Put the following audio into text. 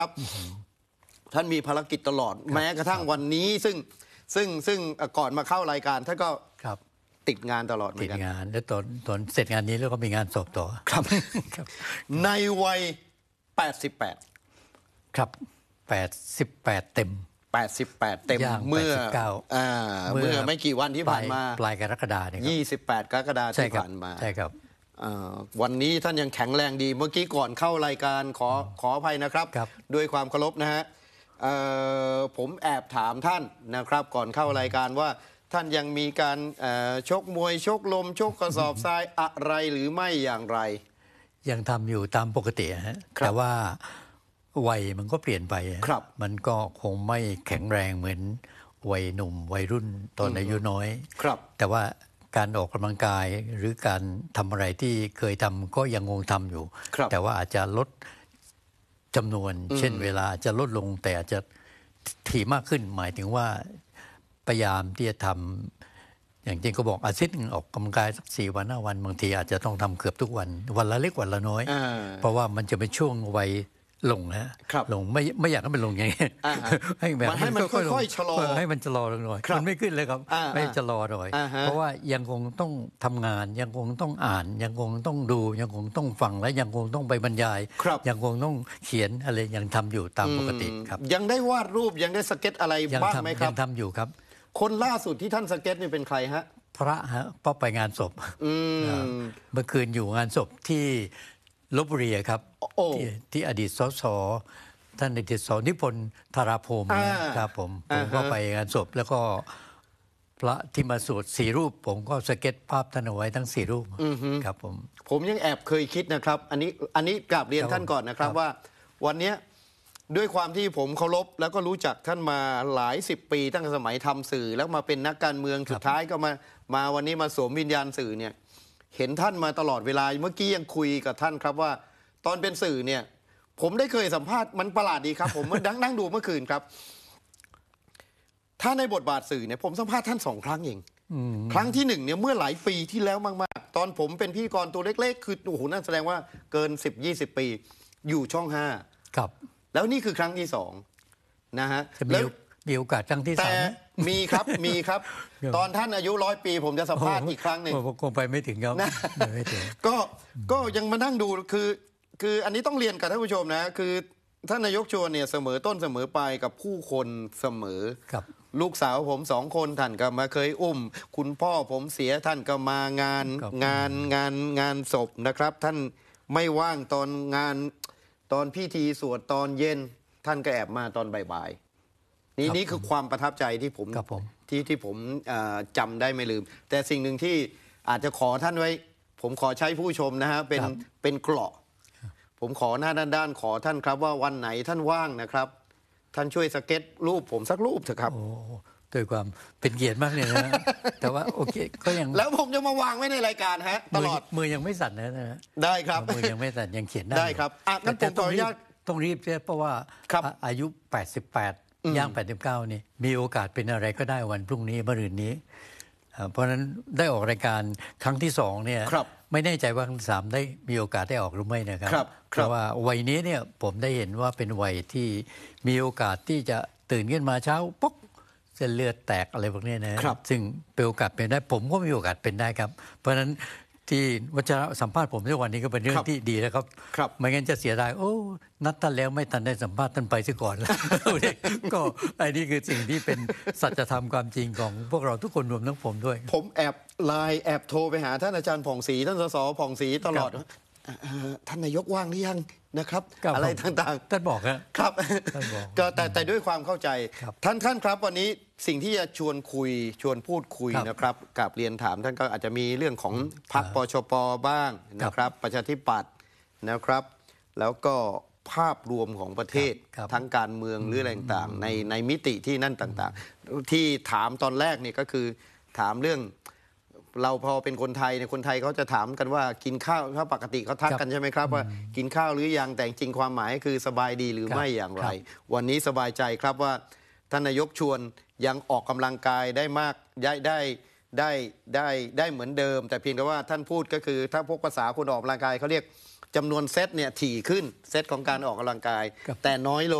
ครับท่านมีภารกิจตลอดแม้กระทั่งวันนี้ซึ่งก่อนมาเข้ารายการท่านก็ติดงานตลอดเหมือนกันติดงานแล้วตอนเสร็จงานนี้แล้วก็มีงานศพต่อครับในวัย88 ครับ88เต็ม 88เต็มเมื่อไม่กี่วันที่ผ่านมาปลายกรกฎาคม 28กรกฎาคมที่ผ่านมาใช่ครับวันนี้ท่านยังแข็งแรงดีเมื่อกี้ก่อนเข้ารายการขออภัยนะครับด้วยความเคารพนะฮะผมแอบถามท่านนะครับก่อนเข้ารายการว่าท่านยังมีการชกมวยชกลมชกกระสอบทรายอะไรหรือไม่อย่างไรยังทำอยู่ตามปกติฮะแต่ว่าวัยมันก็เปลี่ยนไปมันก็คงไม่แข็งแรงเหมือนวัยหนุ่มวัยรุ่นตอนอายุน้อยแต่ว่าการออกกำลังกายหรือการทำอะไรที่เคยทำก็ยังคงทำอยู่แต่ว่าอาจจะลดจำนวนเช่นเวลาจะลดลงแต่อาจจะถี่มากขึ้นหมายถึงว่าพยายามที่จะทำอย่างจริงก็บอกอาทิตย์นึงออกกำลังกายสัก4 วัน5 วันบางทีอาจจะต้องทำเกือบทุกวันวันละเล็กวันละน้อยเพราะว่ามันจะเป็นช่วงวัยลงนะลงไม่อยากให้มันลงอย่างนี้ให้มันค่อยๆชะลอให้มันชะลอลงหน่อยมันไม่ขึ้นเลยครับไม่ชะลอหน่อยเพราะว่ายังคงต้องทำงานยังคงต้องอ่านยังคงต้องดูยังคงต้องฟังและยังคงต้องไปบรรยายยังคงต้องเขียนอะไรยังทำอยู่ตามปกติครับยังได้วาดรูปยังได้สเก็ตอะไรบ้างไหมครับยังทำอยู่ครับคนล่าสุดที่ท่านสเก็ตนี่เป็นใครฮะพระฮะป้าไปงานศพเมื่อคืนอยู่งานศพที่ลพบุรีครับที่อดีตสสท่านอดีตสนิพนธ์ธาราพรหมครับผมก็ไปงานศพแล้วก็พระที่มาสวด4 รูปผมก็สเก็ตภาพท่านเอาไว้ทั้ง4 รูปครับผมยังแอบเคยคิดนะครับอันนี้กราบเรียนท่านก่อนนะครับว่าวันนี้ด้วยความที่ผมเคารพแล้วก็รู้จักท่านมาหลาย10 ปีตั้งแต่สมัยทำสื่อแล้วมาเป็นนักการเมืองสุดท้ายก็มาวันนี้มาสวมวิญญาณสื่อเนี่ยเห็นท่านมาตลอดเวลาเมื่อกี้ยังคุยกับท่านครับว่าตอนเป็นสื่อเนี่ยผมได้เคยสัมภาษณ์มันประหลาดดีครับผมนั่งดูเมื่อคืนครับถ้าในบทบาทสื่อเนี่ยผมสัมภาษณ์ท่าน2 ครั้งเองครั้งที่1เนี่ยเมื่อหลายปีที่แล้วมากๆตอนผมเป็นพิธีกรตัวเล็กๆคือโอ้โหนั่นแสดงว่าเกิน10-20 ปีอยู่ช่อง5 ครับแล้วนี่คือครั้งที่2นะฮะแล้วมีโอกาสครั้งที่3แต่มีครับตอนท่านอายุ100 ปีผมจะสัมภาษณ์อีกครั้งหนึ่งคงไปไม่ถึงครับไม่ถึงก็ยังมานั่งดูคืออันนี้ต้องเรียนกับท่านผู้ชมนะคือท่านนายกชวนเนี่ยเสมอต้นเสมอปลายกับผู้คนเสมอลูกสาวผม2 คนท่านก็มาเคยอุ้มคุณพ่อผมเสียท่านก็มางานศพนะครับท่านไม่ว่างตอนงานตอนพิธีสวดตอนเย็นท่านก็แอบมาตอนบ่ายนี่คือความประทับใจที่ผมจำได้ไม่ลืมแต่สิ่งหนึ่งที่อาจจะขอท่านไว้ผมขอใช้ผู้ชมนะฮะเป็นเกราะผมขอหน้าด้านขอท่านครับว่าวันไหนท่านว่างนะครับท่านช่วยสเก็ตรูปผมสักรูปเถอะครับด้วยความเป็นเกียรติมากเลยนะแต่ว่าโอเคก็ยังแล้วผมจะมาวางไว้ในรายการฮะตลอดมือยังไม่สั่นนะได้ครับมือยังไม่สั่นยังเขียนได้ครับงั้นผมขออนุญาตต้องรีบเพราะว่าอายุ88ย่าง89นี่มีโอกาสเป็นอะไรก็ได้วันพรุ่งนี้มะรืนนี้เพราะฉะนั้นได้ออกรายการครั้งที่2เนี่ยไม่แน่ใจว่าครั้งที่3ได้มีโอกาสได้ออกหรือไม่นะครับเพราะว่าวัยนี้เนี่ยผมได้เห็นว่าเป็นวัยที่มีโอกาสที่จะตื่นขึ้นมาเช้าปุ๊บเส้นเลือดแตกอะไรพวกนี้นะซึ่งเป็นโอกาสเป็นได้ผมก็มีโอกาสเป็นได้ครับเพราะฉะนั้นที่วัชระสัมภาษณ์ผมในวันนี้ก็เป็นเรื่องที่ดีนะครับไม่งั้นจะเสียดายโอ้นัดท่านแล้วไม่ทันได้สัมภาษณ์ท่านไปซะก่อนแล้วก็ไอ้นี่คือสิ่งที่เป็นสัจธรรมความจริงของพวกเราทุกคนรวมทั้งผมด้วยผมแอบไลน์แอบโทรไปหาท่านอาจารย์ผ่องศรีท่านสสผ่องศรีตลอดท่านนายกว่างหรือยังนะครับอะไรต่างๆท่านบอกครับก็แต่ด้วยความเข้าใจท่านครับวันนี้สิ่งที่จะชวนพูดคุยนะครับกับเรียนถามท่านก็อาจจะมีเรื่องของพรรคปชปบ้างนะครับประชาธิปัตย์นะครับแล้วก็ภาพรวมของประเทศทั้งการเมืองหรืออะไรต่างๆในมิติที่นั่นต่างๆที่ถามตอนแรกนี่ก็คือถามเรื่องเราพอเป็นคนไทยเนี่ยคนไทยเขาจะถามกันว่ากินข้าวถ้าปกติเขาทักกันใช่ไหมครับว่ากินข้าวหรือยังแต่จริงความหมายคือสบายดีหรือไม่อย่างไรวันนี้สบายใจครับว่าท่านนายกชวนยังออกกำลังกายได้มากได้เหมือนเดิมแต่เพียงแต่ว่าท่านพูดก็คือถ้าพวกภาษาคนออกกำลังกายเขาเรียกจำนวนเซตเนี่ยถี่ขึ้นเซตของการออกกำลังกายครับแต่น้อยลง